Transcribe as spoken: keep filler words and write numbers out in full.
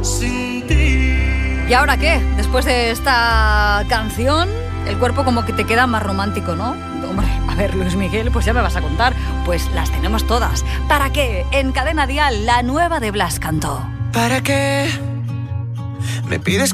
sin ti. ¿Y ahora qué? Después de esta canción, el cuerpo como que te queda más romántico, ¿no? Hombre, a ver, Luis Miguel, pues ya me vas a contar. Pues las tenemos todas. ¿Para qué? En Cadena Dial, la nueva de Blas Cantó. ¿Para qué me pides